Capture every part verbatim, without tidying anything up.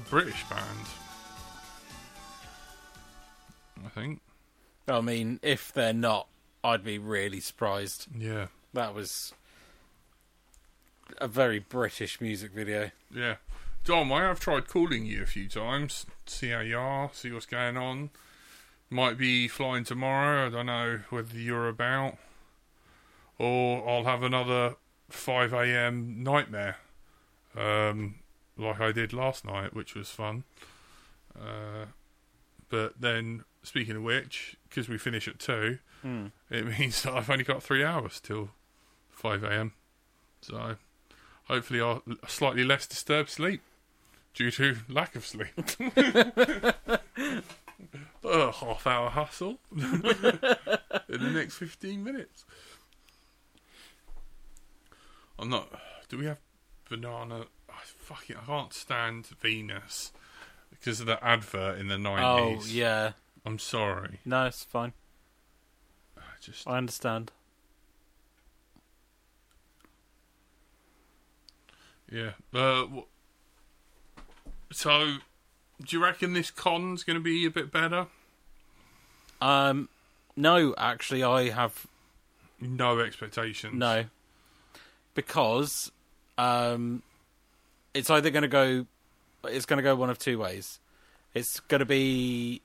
British band, I think. I mean, if they're not, I'd be really surprised. Yeah. That was a very British music video. Yeah. Dom, I have tried calling you a few times, see how you are, see what's going on. Might be flying tomorrow, I don't know whether you're about. Or I'll have another five a.m. nightmare, um, like I did last night, which was fun. Uh, but then, speaking of which, because we finish at two, Mm. it means that I've only got three hours till five a.m. So, hopefully I'll slightly less disturbed sleep due to lack of sleep. A half hour hustle in the next fifteen minutes. I'm not. Do we have banana? Oh, fucking, I can't stand Venus because of the advert in the nineties. Oh, yeah. I'm sorry. No, it's fine. I just. I understand. Yeah. Uh, w- so, do you reckon this con's going to be a bit better? Um, no, actually, I have No expectations. no. Because um, it's either going to go, it's going to go one of two ways. It's going to be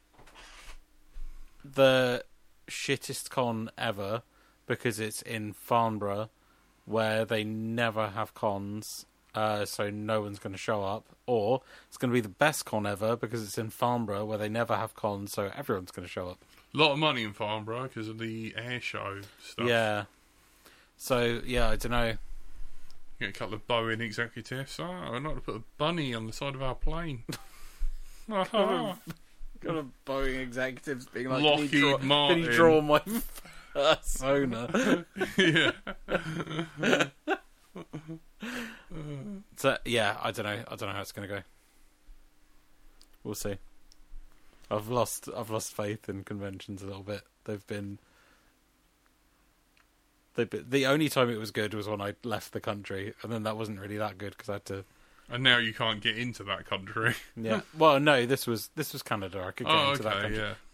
the shittest con ever because it's in Farnborough, where they never have cons, uh, so no one's going to show up. Or it's going to be the best con ever because it's in Farnborough, where they never have cons, so everyone's going to show up. A lot of money in Farnborough because of the air show stuff. Yeah. So, yeah, I don't know. Get a couple of Boeing executives. Oh, I'd like to put a bunny on the side of our plane. Got a Boeing executives being like, Lockheed can you draw, Martin. Can you draw my persona? Yeah. So, yeah, I don't know. I don't know how it's going to go. We'll see. I've lost. I've lost faith in conventions a little bit. They've been. They've been, the only time it was good was when I left the country, and then that wasn't really that good because I had to. And now you can't get into that country. Yeah. Well, no. This was this was Canada. I could get Oh, into that okay, country. yeah.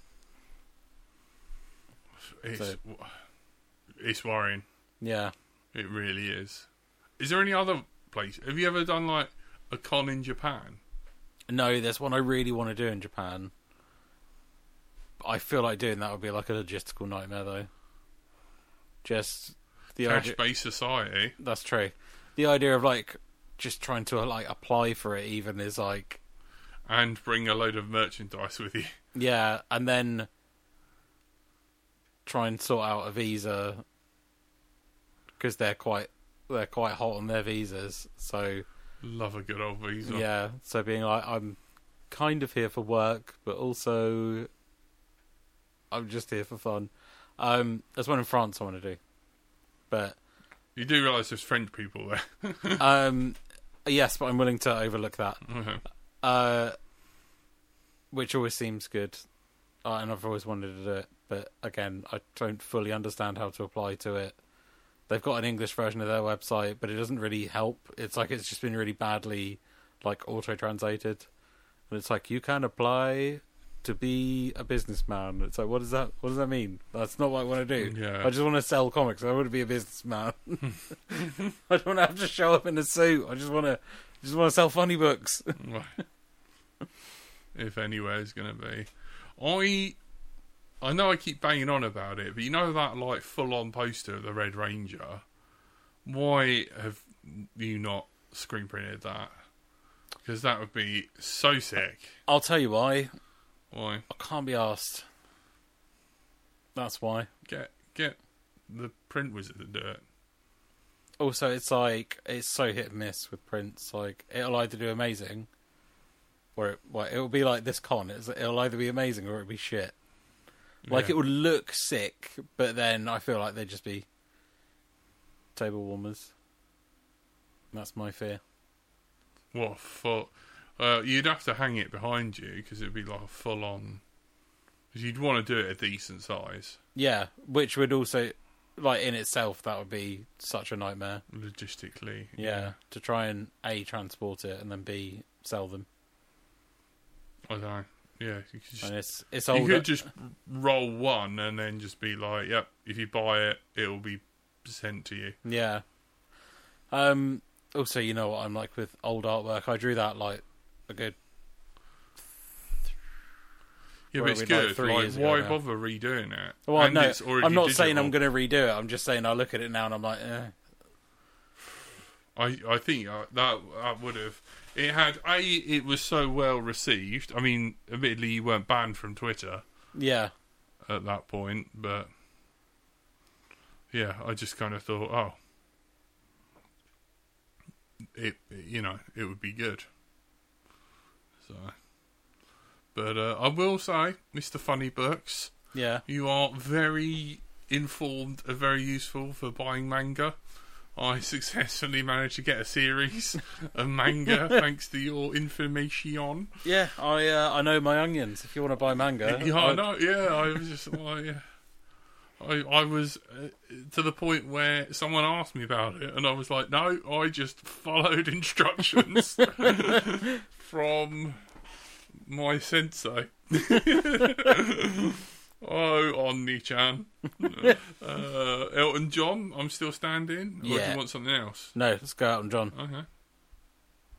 It's, So- it's worrying. Yeah. It really is. Is there any other place? Have you ever done, like, a con in Japan? No, there's one I really want to do in Japan. I feel like doing that would be like a logistical nightmare, though. Just the idea. Cash-based society. That's true. The idea of like just trying to like apply for it even is like, And bring a load of merchandise with you. yeah, and then try and sort out a visa because they're quite they're quite hot on their visas. So Love a good old visa. yeah, so being like, I'm kind of here for work, but also I'm just here for fun. Um, there's one in France I want to do, but You do realise there's French people there. um, yes, but I'm willing to overlook that. Okay. Uh, which always seems good, uh, and I've always wanted to do it. But again, I don't fully understand how to apply to it. They've got an English version of their website, but it doesn't really help. It's like it's just been really badly, like, auto-translated. And it's like, you can apply to be a businessman. It's like, what does that? What does that mean? That's not what I want to do. Yeah. I just want to sell comics. I don't want to be a businessman. I don't want to have to show up in a suit. I just want to, just want to sell funny books. Right. If anywhere's going to be. I I know I keep banging on about it, but you know that like full-on poster of the Red Ranger? Why have you not screen printed that? Because that would be so sick. I'll tell you why. Why? I can't be asked. That's why. Get get the print wizard to do it. Also, it's like, it's so hit and miss with prints. Like, it'll either do amazing, or it, well, it'll be like this con. It's, it'll either be amazing or it'll be shit. Like, Yeah. it would look sick, but then I feel like they'd just be table warmers. That's my fear. What for? Uh, you'd have to hang it behind you because it'd be like a full-on. Because you'd want to do it a decent size, Yeah, which would also, like, in itself, that would be such a nightmare. logistically. Yeah, to try and A, transport it, and then B, sell them. I don't know. Yeah, you could just, And it's it's you older. could just roll one and then just be like, yep, if you buy it, it will be sent to you. Yeah. Um. Also, you know what I'm like with old artwork. I drew that like a good. Yeah, Where but it's we, like, good. three Like, years ago why now. bother redoing it? Well, And no, it's already I'm not saying digital. I'm going to redo it. I'm just saying I look at it now and I'm like, eh. I I think uh, that that would have. It had a. It was so well received. I mean, admittedly, you weren't banned from Twitter Yeah. at that point, but yeah, I just kind of thought, oh, it you know it would be good. So, but uh, I will say, Mister Funny Books, Yeah. you are very informed and very useful for buying manga. I successfully managed to get a series of manga thanks to your information. Yeah. I uh, I know my onions. If you want to buy manga, Yeah, I I'd- know. Yeah, I was just like, yeah. I I was uh, to the point where someone asked me about it, and I was like, no, I just followed instructions from my sensei. Oh, Onni-chan. uh, Elton John, I'm still standing. Or do Yeah. you want something else? No, let's go out and John. Okay.